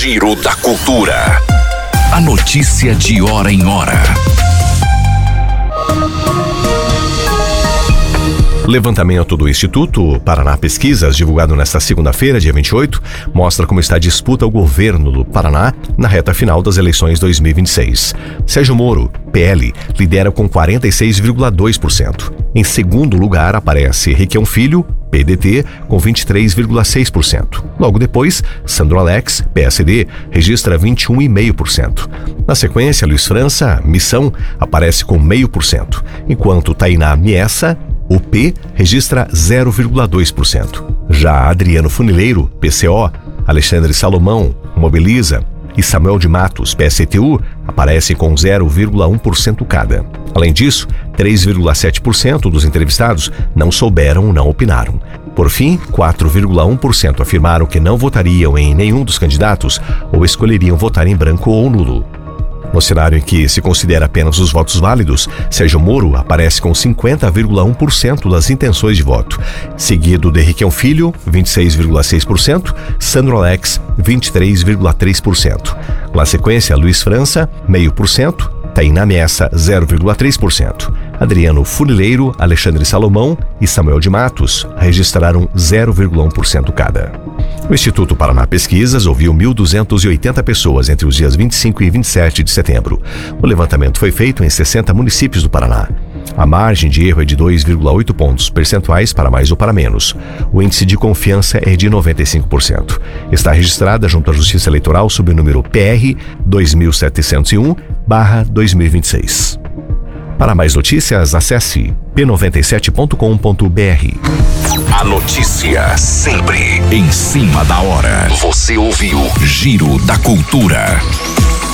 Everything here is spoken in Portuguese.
Giro da Cultura. A notícia de hora em hora. Levantamento do Instituto Paraná Pesquisas, divulgado nesta segunda-feira, dia 28, mostra como está a disputa ao governo do Paraná na reta final das eleições 2026. Sérgio Moro, PL, lidera com 46,2%. Em segundo lugar aparece Requião Filho, PDT, com 23,6%. Logo depois, Sandro Alex, PSD, registra 21,5%. Na sequência, Luiz França, Missão, aparece com 0,5%, enquanto Tainá Miessa, UP, registra 0,2%. Já Adriano Funileiro, PCO, Alexandre Salomão, Mobiliza e Samuel de Matos, PSTU, aparecem com 0,1% cada. Além disso, 3,7% dos entrevistados não souberam ou não opinaram. Por fim, 4,1% afirmaram que não votariam em nenhum dos candidatos ou escolheriam votar em branco ou nulo. No cenário em que se considera apenas os votos válidos, Sérgio Moro aparece com 50,1% das intenções de voto, seguido de Requião Filho, 26,6%, Sandro Alex, 23,3%. Na sequência, Luiz França, 0,5%, Tainá Miessa, 0,3%. Adriano Funileiro, Alexandre Salomão e Samuel de Matos registraram 0,1% cada. O Instituto Paraná Pesquisas ouviu 1.280 pessoas entre os dias 25 e 27 de setembro. O levantamento foi feito em 60 municípios do Paraná. A margem de erro é de 2,8 pontos percentuais para mais ou para menos. O índice de confiança é de 95%. Está registrada junto à Justiça Eleitoral sob o número PR 2701/2026. Para mais notícias, acesse p97.com.br. A notícia sempre em cima da hora. Você ouviu Giro da Cultura.